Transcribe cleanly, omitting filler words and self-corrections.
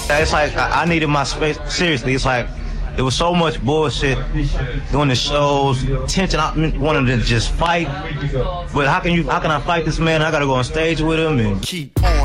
It's like I needed my space. Seriously, it's like there was so much bullshit doing the shows, tension. I wanted to just fight, but how can I fight this man? I gotta go on stage with him and keep on.